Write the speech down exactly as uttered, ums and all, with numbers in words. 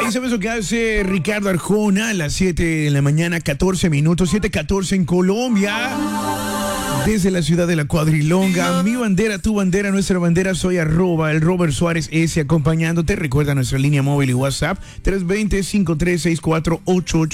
Ahí sabes lo que hace Ricardo Arjona a las siete de la mañana, catorce minutos, siete catorce en Colombia. Desde la ciudad de la Cuadrilonga, mi bandera, tu bandera, nuestra bandera, soy arroba el Robert Suárez S acompañándote. Recuerda nuestra línea móvil y WhatsApp tres dos cero, cinco tres seis cuatro ocho ocho.